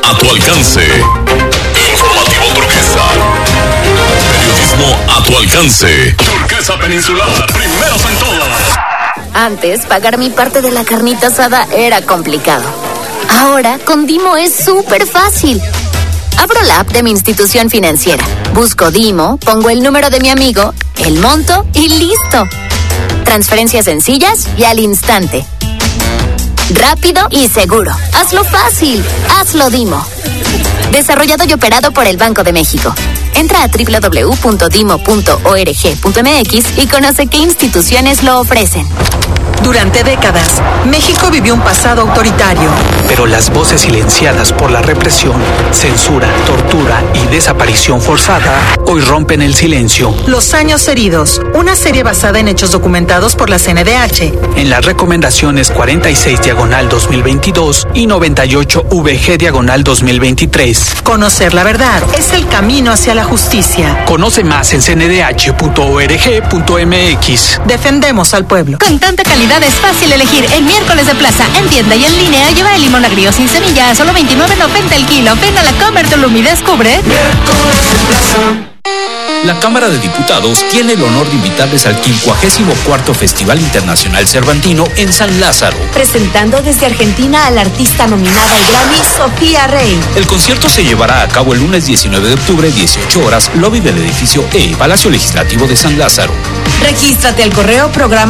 A tu alcance. Informativo Turquesa. Periodismo a tu alcance. Turquesa Peninsular, primeros en todo. Antes, pagar mi parte de la carnita asada era complicado. Ahora, con Dimo es súper fácil. Abro la app de mi institución financiera, busco Dimo, pongo el número de mi amigo, el monto y listo. Transferencias sencillas y al instante. Rápido y seguro. Hazlo fácil. Hazlo Dimo. Desarrollado y operado por el Banco de México. Entra a www.dimo.org.mx y conoce qué instituciones lo ofrecen. Durante décadas, México vivió un pasado autoritario. Pero las voces silenciadas por la represión, censura, tortura y desaparición forzada hoy rompen el silencio. Los años heridos, una serie basada en hechos documentados por la CNDH. En las recomendaciones 46/2022 y 98/VG/2023. Conocer la verdad es el camino hacia la justicia. Conoce más en cndh.org.mx. Defendemos al pueblo. Con tanta calidad es fácil elegir. El miércoles de plaza, en tienda y en línea, lleva el limón agrio sin semilla a solo $29.90 el kilo. Ven a la Comer Tulum y descubre. Miércoles de plaza. La Cámara de Diputados tiene el honor de invitarles al 54º Festival Internacional Cervantino en San Lázaro. Presentando desde Argentina a la artista nominada al Grammy, Sofía Rey. El concierto se llevará a cabo el lunes 19 de octubre, 18 horas, lobby del edificio E, Palacio Legislativo de San Lázaro. Regístrate al correo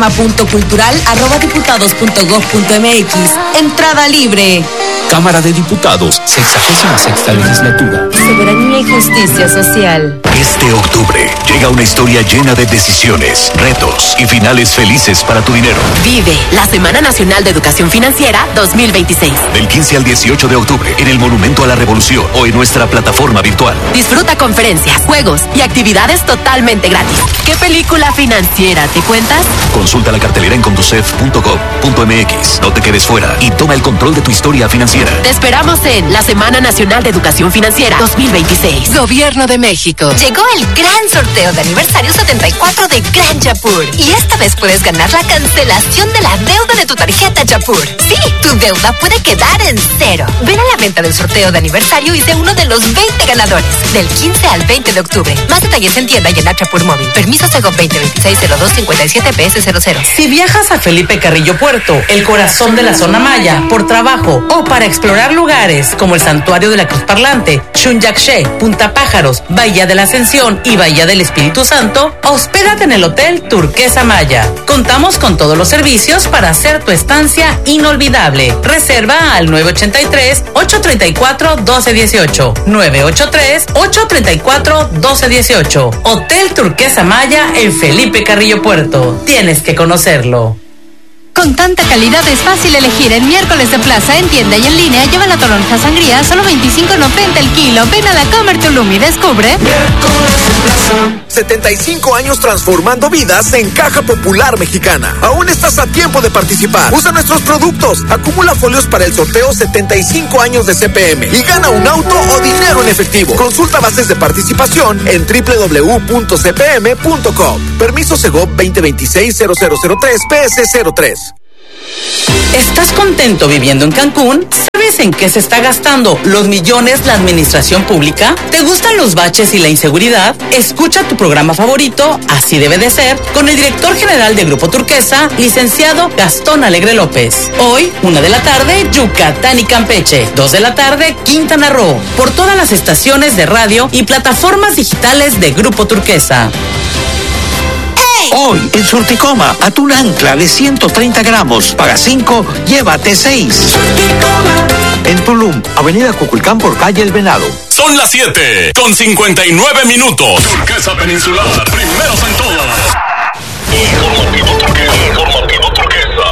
programa.cultural@diputados.gov.mx. Entrada libre. Cámara de Diputados, 66ª Legislatura. Soberanía y justicia social. Este octubre llega una historia llena de decisiones, retos y finales felices para tu dinero. Vive la Semana Nacional de Educación Financiera 2026. Del 15 al 18 de octubre en el Monumento a la Revolución o en nuestra plataforma virtual. Disfruta conferencias, juegos y actividades totalmente gratis. ¿Qué película financiera te cuentas? Consulta la cartelera en conducef.gov.mx. No te quedes fuera y toma el control de tu historia financiera. Te esperamos en la Semana Nacional de Educación Financiera 2026. Gobierno de México. Llegó el gran sorteo de aniversario 74 de Gran Yapur. Y esta vez puedes ganar la cancelación de la deuda de tu tarjeta Yapur. Sí, tu deuda puede quedar en cero. Ven a la venta del sorteo de aniversario y sé uno de los 20 ganadores. Del 15 al 20 de octubre. Más detalles en tienda y en Yapur Móvil. Permiso Segov 2026-0257-PS00. Si viajas a Felipe Carrillo Puerto, el corazón de la zona maya, por trabajo o para explorar lugares como el Santuario de la Cruz Parlante, Shunyakshe, Punta Pájaros, Bahía de la Ascensión y Bahía del Espíritu Santo, hospédate en el Hotel Turquesa Maya. Contamos con todos los servicios para hacer tu estancia inolvidable. Reserva al 983-834-1218. 983-834-1218. Hotel Turquesa Maya en Felipe Carrillo Puerto. Tienes que conocerlo. Con tanta calidad es fácil elegir. El miércoles de plaza, en tienda y en línea, lleva la toronja sangría, solo $25.90 el kilo. Ven a la Comer Tulum y descubre. Miércoles de plaza. 75 años transformando vidas en Caja Popular Mexicana. Aún estás a tiempo de participar. Usa nuestros productos. Acumula folios para el sorteo 75 años de CPM y gana un auto o dinero en efectivo. Consulta bases de participación en www.cpm.com. Permiso Segov 2026-0003-PS03. ¿Estás contento viviendo en Cancún? ¿Sabes en qué se está gastando los millones la administración pública? ¿Te gustan los baches y la inseguridad? Escucha tu programa favorito, Así debe de ser, con el director general de Grupo Turquesa, licenciado Gastón Alegre López. Hoy, 1 de la tarde, Yucatán y Campeche. 2 de la tarde, Quintana Roo. Por todas las estaciones de radio y plataformas digitales de Grupo Turquesa. Hoy, en Surticoma, atún ancla de 130 gramos. Paga 5, llévate 6. Surticoma. En Tulum, Avenida Cuculcán por calle El Venado. Son las 7:59 minutos. Turquesa Peninsular, primeros en todo. Informativo Turquesa.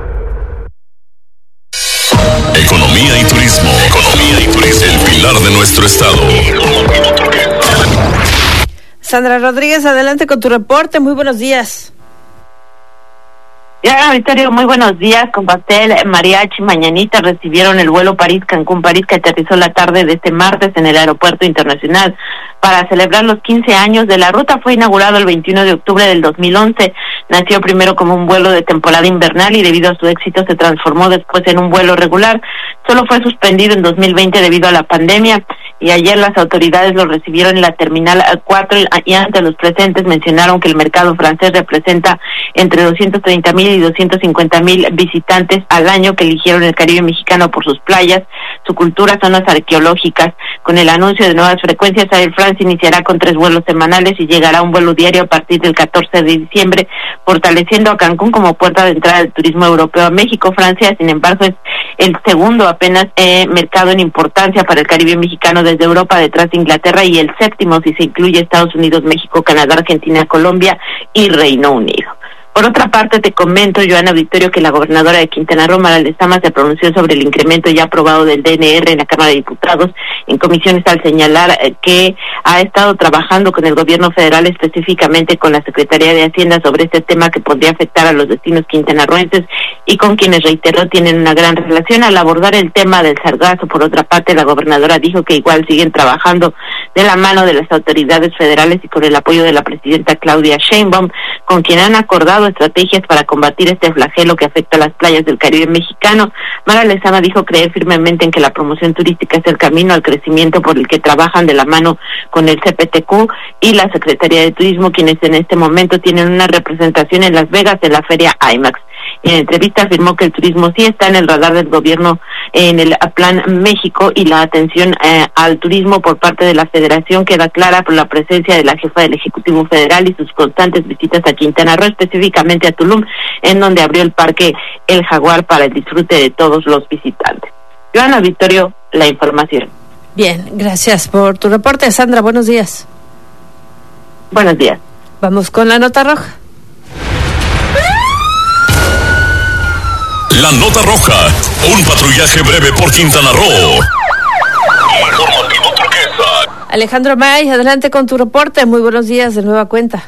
Economía y turismo. El pilar de nuestro estado. Informativo Turquesa. Sandra Rodríguez, adelante con tu reporte. Muy buenos días. Ya, Victorio, muy buenos días. Con pastel, mariachi, mañanita recibieron el vuelo París-Cancún-París que aterrizó la tarde de este martes en el Aeropuerto Internacional para celebrar los 15 años de la ruta. Fue inaugurado el 21 de octubre del 2011. Nació primero como un vuelo de temporada invernal y debido a su éxito se transformó después en un vuelo regular. Solo fue suspendido en 2020 debido a la pandemia y ayer las autoridades lo recibieron en la Terminal 4 y ante los presentes mencionaron que el mercado francés representa entre 230,000 y 250,000 visitantes al año que eligieron el Caribe mexicano por sus playas, su cultura, zonas arqueológicas. Con el anuncio de nuevas frecuencias, Air France iniciará con 3 vuelos semanales y llegará a un vuelo diario a partir del 14 de diciembre, fortaleciendo a Cancún como puerta de entrada del turismo europeo a México. Francia, sin embargo, es el segundo apenas mercado en importancia para el Caribe mexicano desde Europa, detrás de Inglaterra, y el séptimo si se incluye Estados Unidos, México, Canadá, Argentina, Colombia y Reino Unido. Por otra parte, te comento, Joana, Victorio, que la gobernadora de Quintana Roo, Mara Lezama, se pronunció sobre el incremento ya aprobado del DNR en la Cámara de Diputados en comisiones al señalar que ha estado trabajando con el gobierno federal, específicamente con la Secretaría de Hacienda, sobre este tema que podría afectar a los destinos quintanarroenses y con quienes, reiteró, tienen una gran relación. Al abordar el tema del sargazo, por otra parte, la gobernadora dijo que igual siguen trabajando de la mano de las autoridades federales y con el apoyo de la presidenta Claudia Sheinbaum, con quien han acordado estrategias para combatir este flagelo que afecta a las playas del Caribe mexicano. Mara Lezama dijo creer firmemente en que la promoción turística es el camino al crecimiento por el que trabajan de la mano con el CPTQ y la Secretaría de Turismo, quienes en este momento tienen una representación en Las Vegas en la feria IMAX. En entrevista afirmó que el turismo sí está en el radar del gobierno en el Plan México y la atención al turismo por parte de la Federación queda clara por la presencia de la jefa del Ejecutivo Federal y sus constantes visitas a Quintana Roo, específicamente a Tulum, en donde abrió el Parque El Jaguar para el disfrute de todos los visitantes. Joana, Victorio, la información. Bien, gracias por tu reporte, Sandra. Buenos días. Buenos días. Vamos con la nota roja. La nota roja, un patrullaje breve por Quintana Roo. Informativo Turquesa. Alejandro May, adelante con tu reporte. Muy buenos días de nueva cuenta.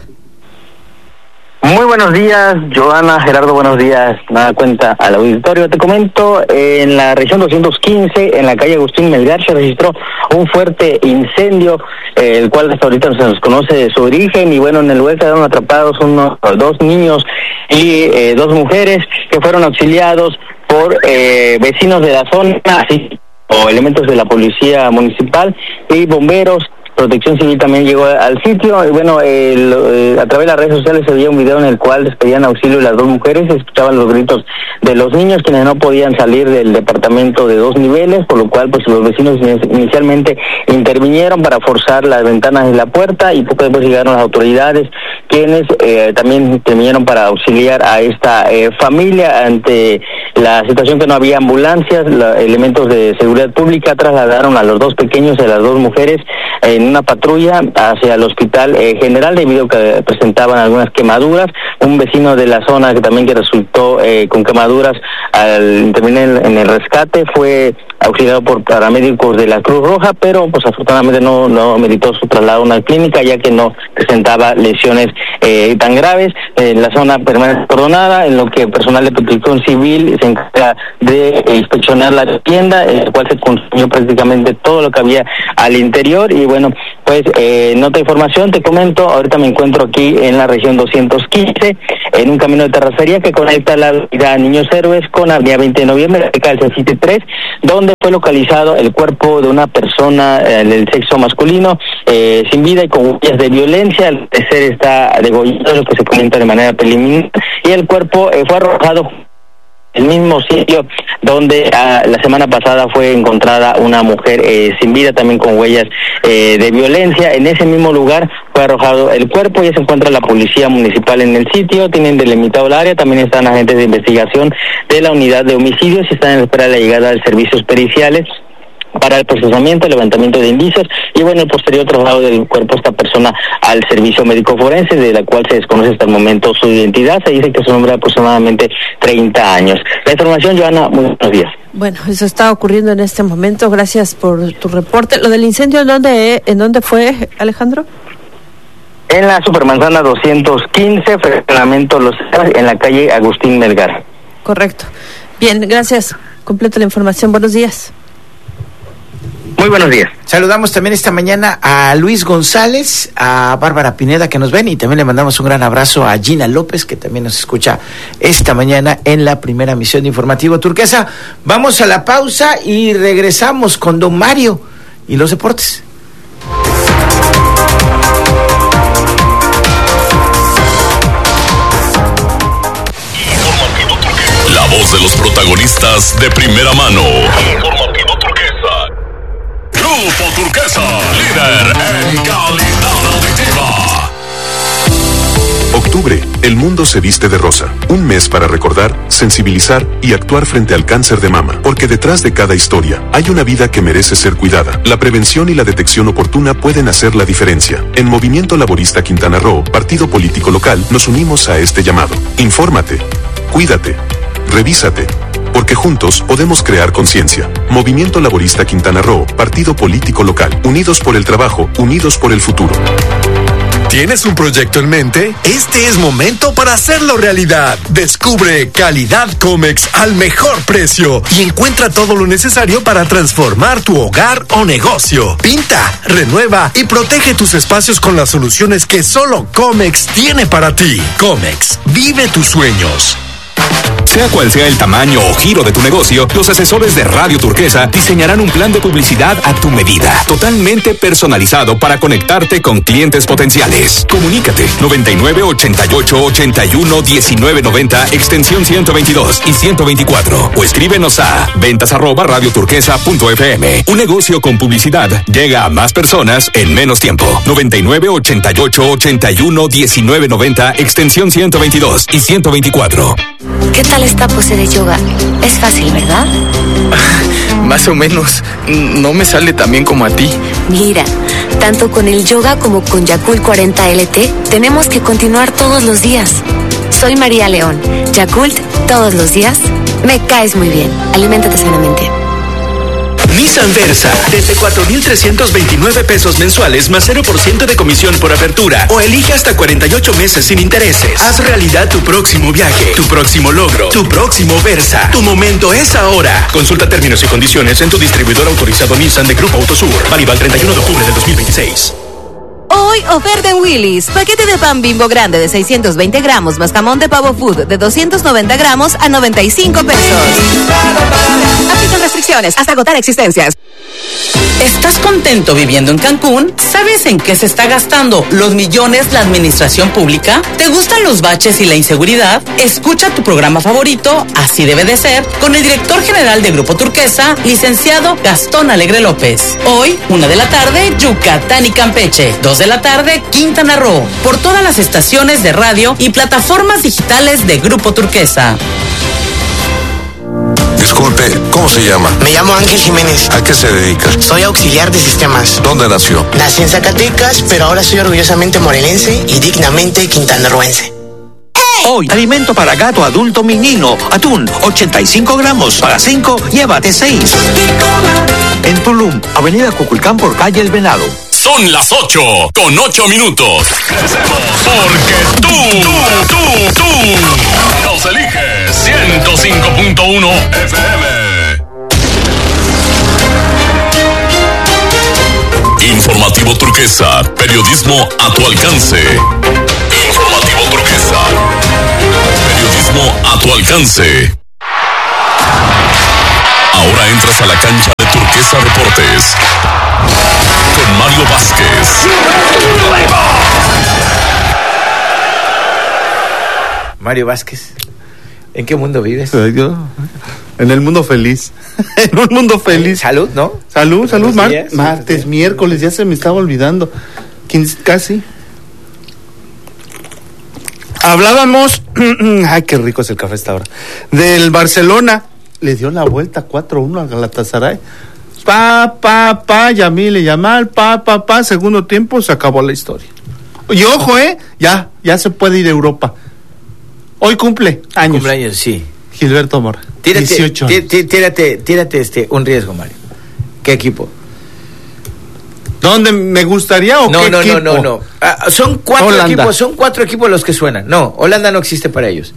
Muy buenos días, Joana, Gerardo, buenos días. Nada cuenta al auditorio. Te comento, en la región 215, en la calle Agustín Melgar, se registró un fuerte incendio, el cual hasta ahorita no se nos conoce su origen, y bueno, en el lugar quedaron atrapados 2 niños y 2 mujeres que fueron auxiliados por vecinos de la zona, así o elementos de la policía municipal y bomberos. Protección Civil también llegó al sitio y bueno, a través de las redes sociales se veía un video en el cual les pedían auxilio las 2 mujeres, se escuchaban los gritos de los niños, quienes no podían salir del departamento de 2 niveles, por lo cual pues los vecinos inicialmente intervinieron para forzar las ventanas de la puerta y poco después llegaron las autoridades, quienes también intervinieron para auxiliar a esta familia. Ante la situación que no había ambulancias, elementos de seguridad pública trasladaron a los 2 pequeños y a las 2 mujeres en una patrulla hacia el hospital general, debido a que presentaban algunas quemaduras. Un vecino de la zona que resultó con quemaduras al intervenir en el rescate fue auxiliado por paramédicos de la Cruz Roja, pero pues afortunadamente no meritó su traslado a una clínica, ya que no presentaba lesiones tan graves. La zona permanece cordonada, en lo que personal de Protección Civil se encarga de inspeccionar la tienda, en la cual se consumió prácticamente todo lo que había al interior. Y bueno, pues nota de información, te comento, ahorita me encuentro aquí en la región 215, en un camino de terracería que conecta la avenida Niños Héroes con la avenida 20 de noviembre, cerca del CECITE 3, donde fue localizado el cuerpo de una persona del sexo masculino, sin vida y con huellas de violencia. Al parecer está degollado, lo que se comenta de manera preliminar, y el cuerpo fue arrojado el mismo sitio donde la semana pasada fue encontrada una mujer sin vida, también con huellas de violencia. En ese mismo lugar fue arrojado el cuerpo, ya se encuentra la policía municipal en el sitio, tienen delimitado el área, también están agentes de investigación de la unidad de homicidios y están en espera de la llegada de servicios periciales para el procesamiento, el levantamiento de indicios y bueno, el posterior traslado del cuerpo de esta persona al servicio médico forense, de la cual se desconoce hasta el momento su identidad. Se dice que su nombre aproximadamente 30 años. La información, Joana, muy buenos días. Bueno, eso está ocurriendo en este momento. Gracias por tu reporte. Lo del incendio, ¿en dónde fue, Alejandro? En la Supermanzana 215, fraccionamiento Los Ceras, en la calle Agustín Melgar. Correcto. Bien, gracias. Completa la información. Buenos días. Muy buenos días. Saludamos también esta mañana a Luis González, a Bárbara Pineda que nos ven, y también le mandamos un gran abrazo a Gina López que también nos escucha esta mañana en la primera emisión de Informativo Turquesa. Vamos a la pausa y regresamos con don Mario y los deportes. La voz de los protagonistas de primera mano. Informativo Turquesa. Grupo Turquesa, líder en calidad auditiva. Octubre, el mundo se viste de rosa. Un mes para recordar, sensibilizar y actuar frente al cáncer de mama. Porque detrás de cada historia hay una vida que merece ser cuidada. La prevención y la detección oportuna pueden hacer la diferencia. En Movimiento Laborista Quintana Roo, partido político local, nos unimos a este llamado. Infórmate, cuídate, revísate, porque juntos podemos crear conciencia. Movimiento Laborista Quintana Roo, partido político local. Unidos por el trabajo, unidos por el futuro. ¿Tienes un proyecto en mente? Este es momento para hacerlo realidad. Descubre calidad Comex al mejor precio y encuentra todo lo necesario para transformar tu hogar o negocio. Pinta, renueva y protege tus espacios con las soluciones que solo Comex tiene para ti. Comex, vive tus sueños. Sea cual sea el tamaño o giro de tu negocio, los asesores de Radio Turquesa diseñarán un plan de publicidad a tu medida, totalmente personalizado para conectarte con clientes potenciales. Comunícate 99 88 81 19 90 extensión 122 y 124 o escríbenos a ventas@radioturquesa.fm. Un negocio con publicidad llega a más personas en menos tiempo. 99 88 81 19 90 extensión 122 y 124. ¿Qué tal esta pose de yoga? Es fácil, ¿verdad? Más o menos. No me sale tan bien como a ti. Mira, tanto con el yoga como con Yakult 40 LT, tenemos que continuar todos los días. Soy María León. Yakult, todos los días. Me caes muy bien. Aliméntate sanamente. Nissan Versa, desde 4,329 pesos mensuales más 0% de comisión por apertura. O elige hasta 48 meses sin intereses. Haz realidad tu próximo viaje, tu próximo logro, tu próximo Versa. Tu momento es ahora. Consulta términos y condiciones en tu distribuidor autorizado Nissan de Grupo Autosur. Válido al 31 de octubre del 2026. Hoy, oferta en Willy's. Paquete de pan Bimbo grande de 620 gramos más jamón de pavo food de 290 gramos a 95 pesos. Aplican restricciones hasta agotar existencias. ¿Estás contento viviendo en Cancún? ¿Sabes en qué se está gastando los millones la administración pública? ¿Te gustan los baches y la inseguridad? Escucha tu programa favorito, Así debe de ser, con el director general de Grupo Turquesa, licenciado Gastón Alegre López. Hoy, 1 de la tarde, Yucatán y Campeche. 2 de la tarde, Quintana Roo. Por todas las estaciones de radio y plataformas digitales de Grupo Turquesa. Disculpe, ¿cómo se llama? Me llamo Ángel Jiménez. ¿A qué se dedica? Soy auxiliar de sistemas. ¿Dónde nació? Nací en Zacatecas, pero ahora soy orgullosamente morelense y dignamente quintanarroense. Hoy, alimento para gato adulto menino. Atún, 85 gramos. Para 5, llévate 6. En Tulum, Avenida Cuculcán por calle El Venado. Son las 8:08. Porque tú nos eliges 105.1 FM. Informativo Turquesa, periodismo a tu alcance. Informativo Turquesa, periodismo a tu alcance. Ahora entras a la cancha de Turquesa Deportes con Mario Vázquez. Mario Vázquez, ¿en qué mundo vives? Yo, en el mundo feliz. En un mundo feliz. Salud, ¿no? Salud. Martes, miércoles, ya se me estaba olvidando. Casi. Hablábamos, ay, qué rico es el café esta hora, del Barcelona. Le dio la vuelta 4-1 al Galatasaray. Yamil Yamal, segundo tiempo, se acabó la historia. Y ojo, ya se puede ir a Europa. Hoy cumple años. Cumpleaños, sí. Gilberto Mora, 18 años. Tírate un riesgo, Mario. ¿Qué equipo? ¿Dónde me gustaría o qué equipo? No. Son 4 Holanda. equipos, los que suenan. No, Holanda no existe para ellos.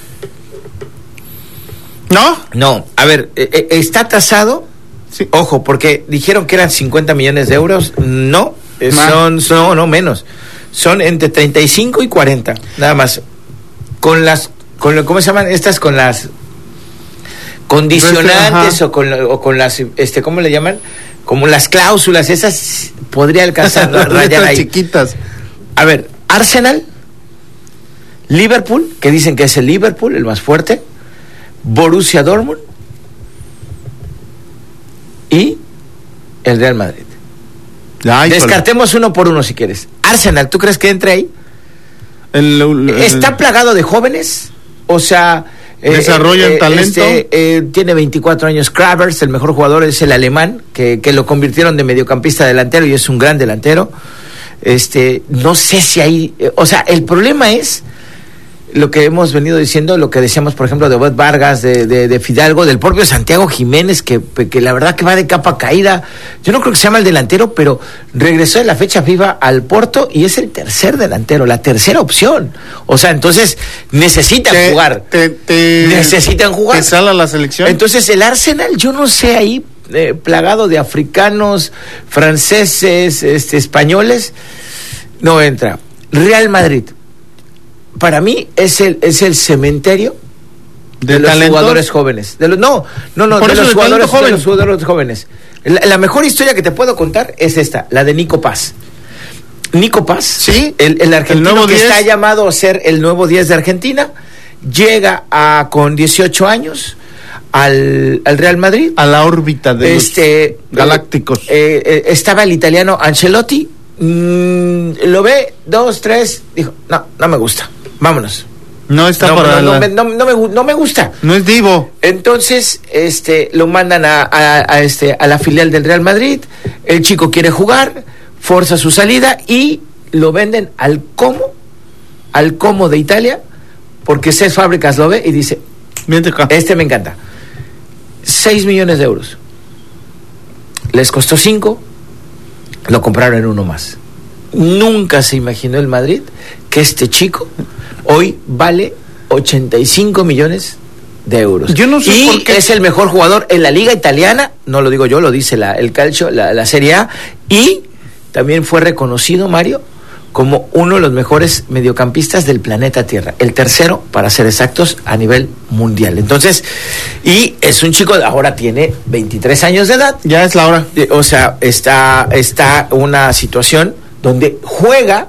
¿No? No, a ver, está tasado. Sí. Ojo, porque dijeron que eran 50 millones de euros. No, no, menos. Son entre 35 y 40, nada más. ¿Cómo se llaman estas? Con las condicionantes o con las, ¿cómo le llaman? Como las cláusulas, esas podría alcanzar a rayar ahí. Chiquitas. A ver, Arsenal, Liverpool, que dicen que es el Liverpool, el más fuerte, Borussia Dortmund y el Real Madrid. Descartemos uno por uno si quieres. Arsenal, ¿tú crees que entre ahí? Está plagado de jóvenes, o sea... desarrollan talento. Tiene 24 años Kravers, el mejor jugador es el alemán, que lo convirtieron de mediocampista a delantero y es un gran delantero. No sé si hay... o sea, el problema es lo que hemos venido diciendo, lo que decíamos, por ejemplo, de Obed Vargas, de Fidalgo, del propio Santiago Jiménez, que la verdad que va de capa caída. Yo no creo que sea mal delantero, pero regresó de la fecha FIFA al Porto y es el tercer delantero, la tercera opción. O sea, entonces necesitan jugar. Necesitan jugar. ¿Te sale a la selección? Entonces el Arsenal, yo no sé ahí, plagado de africanos, franceses, españoles, no entra. Real Madrid. Para mí es el cementerio de los jugadores jóvenes. De los jugadores jóvenes. La mejor historia que te puedo contar es esta, la de Nico Paz. Nico Paz, ¿sí? el argentino que está llamado a ser el nuevo 10 de Argentina, llega con 18 años al Real Madrid. A la órbita de los galácticos. Estaba el italiano Ancelotti, lo ve, 2, 3, dijo, no me gusta. Vámonos. No está no me gusta. No es divo. Entonces, lo mandan a la filial del Real Madrid. El chico quiere jugar, forza su salida y lo venden al Como de Italia, porque Cesc Fábricas lo ve y dice, me encanta. 6 millones de euros. Les costó 5, lo compraron en uno más. Nunca se imaginó el Madrid que este chico hoy vale 85 millones de euros. Yo no sé y por qué es el mejor jugador en la liga italiana, no lo digo yo, lo dice el Calcio, la Serie A, y también fue reconocido, Mario, como uno de los mejores mediocampistas del planeta Tierra, el tercero, para ser exactos, a nivel mundial. Entonces, y es un chico, ahora tiene 23 años de edad. Ya es la hora. O sea, está una situación donde juega,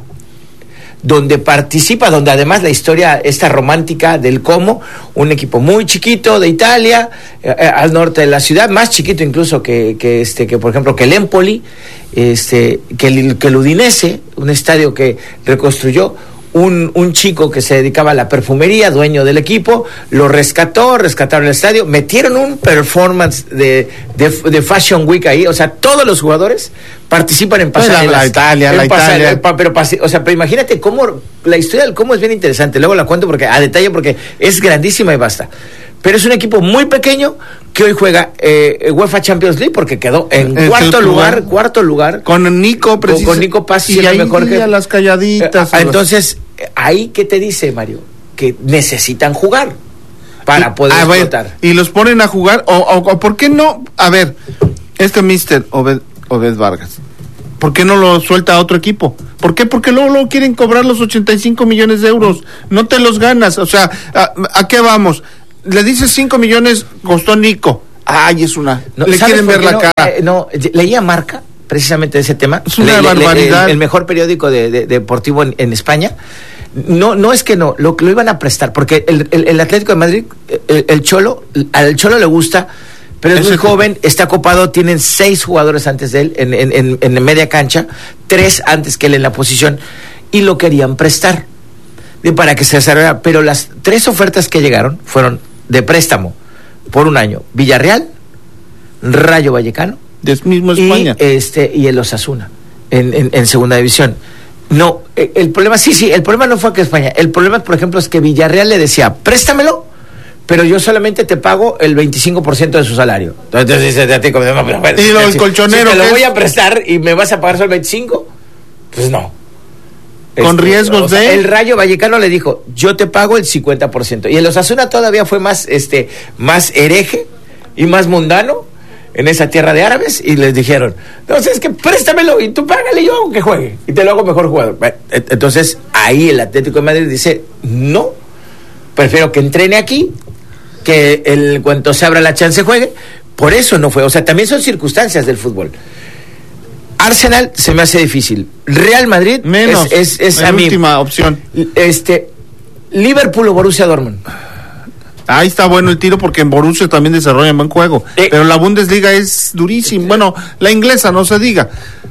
donde participa, donde además la historia esta romántica del Como, un equipo muy chiquito de Italia, al norte de la ciudad, más chiquito incluso que por ejemplo que el Empoli, que el Udinese, un estadio que reconstruyó un chico que se dedicaba a la perfumería, dueño del equipo, lo rescataron el estadio, metieron un performance de Fashion Week ahí, o sea, todos los jugadores participan en pasar la Italia. Pero imagínate cómo la historia del cómo es bien interesante, luego la cuento porque es grandísima y basta. Pero es un equipo muy pequeño que hoy juega UEFA Champions League porque quedó en cuarto lugar con Nico Paz y ahí mejor que las calladitas. Entonces, ahí ¿qué te dice, Mario? Que necesitan jugar para poder explotar. Y los ponen a jugar o ¿por qué no? A ver, Mr. Obed Vargas, ¿por qué no lo suelta a otro equipo? ¿Por qué? Porque luego quieren cobrar los 85 millones de euros. No te los ganas. O sea, ¿a qué vamos? Le dices 5 millones costó Nico. Ay, es una... No, le quieren ver la cara. Leía Marca, precisamente de ese tema. Es una barbaridad. El mejor periódico deportivo en España. No es que no, lo iban a prestar, porque el Atlético de Madrid, al Cholo le gusta, pero es muy joven, está copado, tienen 6 jugadores antes de él en media cancha, 3 antes que él en la posición, y lo querían prestar para que se desarrollara, pero las 3 ofertas que llegaron fueron de préstamo por un año: Villarreal, Rayo Vallecano mismo España y el Osasuna en segunda división. No, el problema el problema no fue que España, el problema, por ejemplo, es que Villarreal le decía préstamelo, pero yo solamente te pago el 25% de su salario. Entonces dices, y el colchonero, si te lo voy a prestar y me vas a pagar solo el 25%, pues no. Con riesgos de... El Rayo Vallecano le dijo, yo te pago el 50%. Y el Osasuna todavía fue más hereje y más mundano en esa tierra de árabes, y les dijeron, entonces que préstamelo y tú págale, yo hago que juegue y te lo hago mejor jugador. Entonces ahí el Atlético de Madrid dice, no, prefiero que entrene aquí, que en cuanto se abra la chance juegue. Por eso no fue, o sea, también son circunstancias del fútbol. Arsenal se me hace difícil. Real Madrid menos, es la a mí última opción. Liverpool o Borussia Dortmund. Ahí está bueno el tiro, porque en Borussia también desarrollan buen juego, pero la Bundesliga es durísima. Bueno, la inglesa no se diga.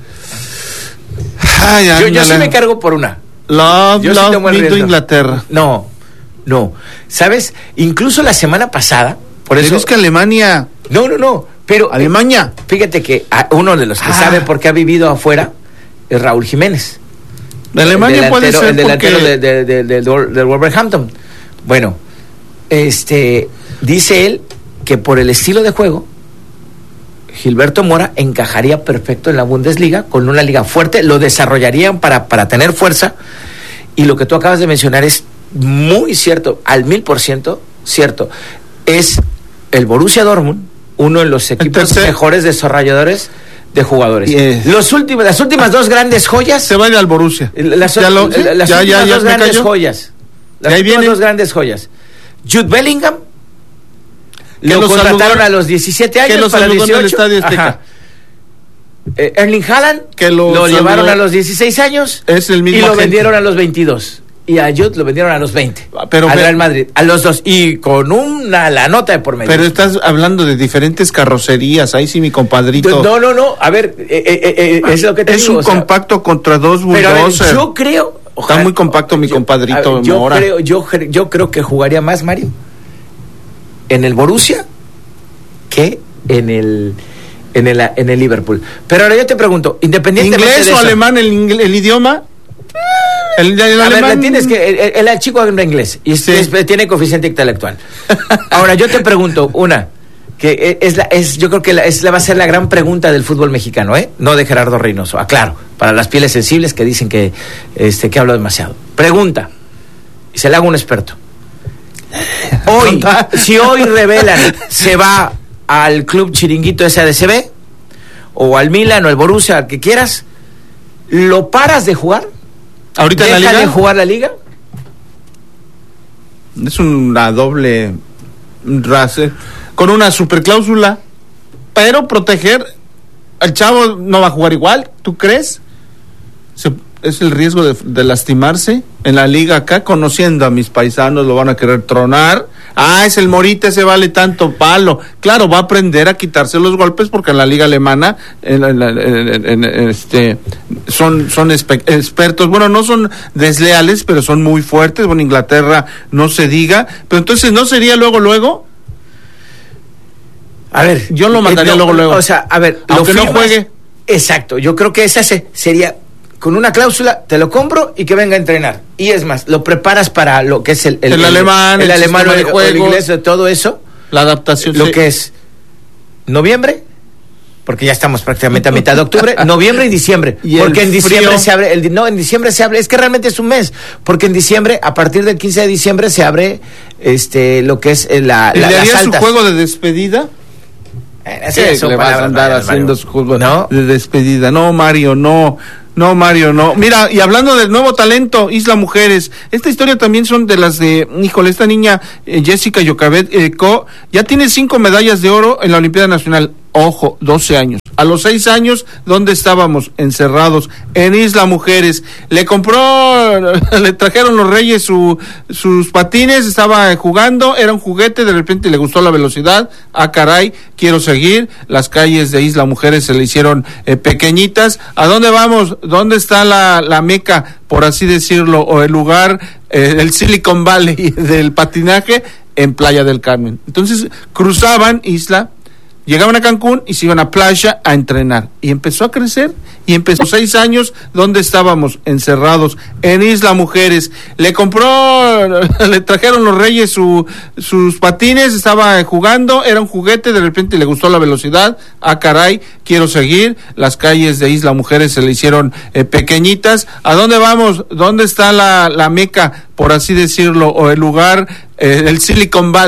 Ay, yo sí me cargo por una. Love Inglaterra. No. ¿Sabes? Incluso la semana pasada, por eso es que Alemania. No. Pero Alemania. Fíjate que uno de los que sabe por qué ha vivido afuera es Raúl Jiménez. De Alemania puede ser el delantero del Wolverhampton. Bueno, dice él que por el estilo de juego Gilberto Mora encajaría perfecto en la Bundesliga, con una liga fuerte, lo desarrollarían para tener fuerza, y lo que tú acabas de mencionar es muy cierto, al 1000% cierto. Es el Borussia Dortmund uno de los equipos mejores desarrolladores de jugadores. Las últimas dos grandes joyas se van al Borussia. Las últimas dos grandes joyas. Las últimas dos grandes joyas. Jude Bellingham lo contrataron a los 17 años para 18. En el Estadio Azteca. Erling Haaland que lo llevaron a los 16 años es el mismo y lo vendieron a los 22. Y a Jude lo vendieron a los 20. Al Real Madrid, a los dos, y con la nota de por medio. Pero estás hablando de diferentes carrocerías. Ahí sí, mi compadrito. No. A ver, es lo que te digo. Es un compacto contra dos bulldozers. Yo creo. Está muy compacto mi compadrito Mora. Yo creo que jugaría más, Mario, en el Borussia que en el Liverpool. Pero ahora yo te pregunto, independientemente ¿inglés de o eso, alemán el idioma? El alemán. Ver, tienes que el chico habla inglés y tiene coeficiente intelectual. Ahora yo te pregunto que yo creo que va a ser la gran pregunta del fútbol mexicano, no de Gerardo Reynoso, aclaro, para las pieles sensibles que dicen que hablo demasiado. Pregunta, y se la hago a un experto. Si hoy revelan, se va al club chiringuito SADCB o al Milan o al Borussia, al que quieras, ¿lo paras de jugar? ¿Ahorita en la liga? ¿Deja de jugar la liga? Es una doble raza, con una supercláusula, pero proteger al chavo. No va a jugar igual, ¿tú crees? Es el riesgo de lastimarse en la liga acá. Conociendo a mis paisanos, lo van a querer tronar. Es el Morita, ese vale tanto palo. Claro, va a aprender a quitarse los golpes, porque en la liga alemana son expertos. Bueno, no son desleales, pero son muy fuertes. Bueno, Inglaterra no se diga. Pero entonces, ¿no sería luego? A ver, yo lo mandaría luego. O sea, a ver, aunque no juegue. Exacto, yo creo que esa sería con una cláusula, te lo compro y que venga a entrenar. Y es más, lo preparas para lo que es el alemán, o el inglés, de todo eso. La adaptación. Lo que es noviembre, porque ya estamos prácticamente a mitad de octubre, noviembre y diciembre. Porque en diciembre se abre, en diciembre se abre, es que realmente es un mes, porque en diciembre, a partir del 15 de diciembre se abre lo que es las altas. ¿Su juego de despedida? Le vas a andar haciendo su juego de despedida. No, Mario, no. Mira, y hablando del nuevo talento, Isla Mujeres, esta historia también son de las de, esta niña Jessica Yocabet ya tiene 5 medallas de oro en la Olimpiada Nacional. Ojo, 12 años. A los 6 años, ¿dónde estábamos? Encerrados en Isla Mujeres. Le trajeron los Reyes sus patines, estaba jugando, era un juguete, de repente le gustó la velocidad. Caray, quiero seguir. Las calles de Isla Mujeres se le hicieron pequeñitas. ¿A dónde vamos? ¿Dónde está la meca, por así decirlo, o el lugar, el Silicon Valley del patinaje? En Playa del Carmen. Entonces, cruzaban Isla Llegaban a Cancún y se iban a playa a entrenar. Y empezó a crecer, y empezó 6 años, donde estábamos encerrados en Isla Mujeres. Le trajeron los Reyes sus patines, estaba jugando, era un juguete, de repente le gustó la velocidad. Ah, caray, quiero seguir. Las calles de Isla Mujeres se le hicieron pequeñitas. ¿A dónde vamos? ¿Dónde está la meca, por así decirlo, o el lugar, el Silicon Valley